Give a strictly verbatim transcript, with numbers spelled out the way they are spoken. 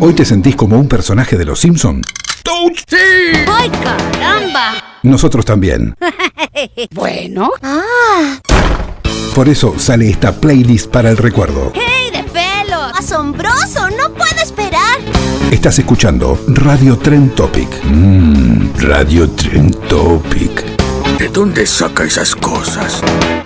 ¿Hoy te sentís como un personaje de Los Simpson? ¡Touch! ¡Sí! ¡Ay, caramba! Nosotros también. Bueno. Ah. Por eso sale esta playlist para el recuerdo. ¡Hey, de pelos! ¡Asombroso! ¡No puedo esperar! Estás escuchando Radio Trend Topic. Mmm, Radio Trend Topic. ¿De dónde saca esas cosas?